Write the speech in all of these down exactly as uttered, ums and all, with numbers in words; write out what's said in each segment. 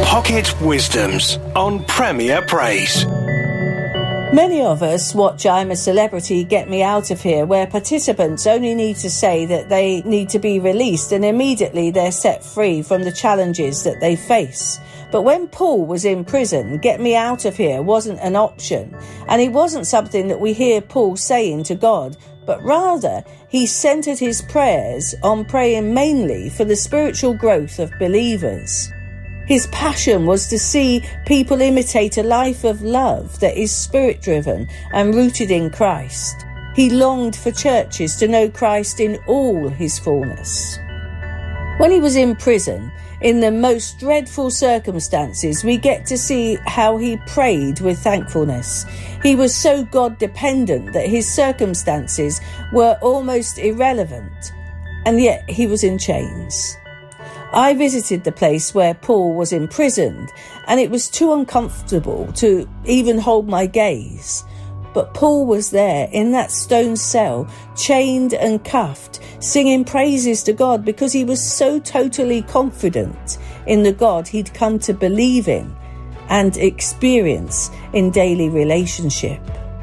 Pocket Wisdoms on Premier Praise. Many of us watch I'm a Celebrity, Get Me Out of Here, where participants only need to say that they need to be released and immediately they're set free from the challenges that they face. But when Paul was in prison, get me out of here wasn't an option, and it wasn't something that we hear Paul saying to God, but rather he centered his prayers on praying mainly for the spiritual growth of believers. His passion was to see people imitate a life of love that is spirit-driven and rooted in Christ. He longed for churches to know Christ in all his fullness. When he was in prison, in the most dreadful circumstances, we get to see how he prayed with thankfulness. He was so God-dependent that his circumstances were almost irrelevant, and yet he was in chains. I visited the place where Paul was imprisoned, and it was too uncomfortable to even hold my gaze. But Paul was there in that stone cell, chained and cuffed, singing praises to God because he was so totally confident in the God he'd come to believe in and experience in daily relationship.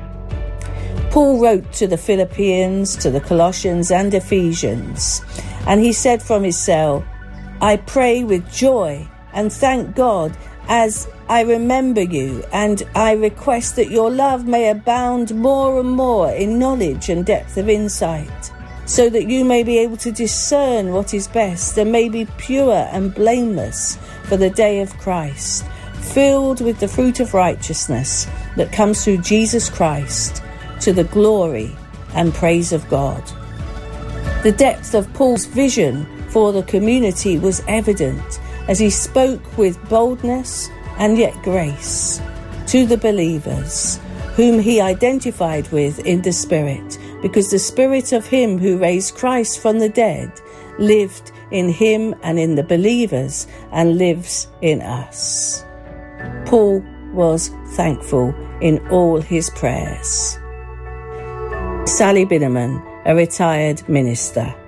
Paul wrote to the Philippians, to the Colossians and Ephesians, and he said from his cell, I pray with joy and thank God as I remember you, and I request that your love may abound more and more in knowledge and depth of insight, so that you may be able to discern what is best and may be pure and blameless for the day of Christ, filled with the fruit of righteousness that comes through Jesus Christ, to the glory and praise of God. The depth of Paul's vision for the community was evident as he spoke with boldness and yet grace to the believers whom he identified with in the Spirit, because the Spirit of him who raised Christ from the dead lived in him and in the believers and lives in us. Paul was thankful in all his prayers. Sally Binneman, a retired minister.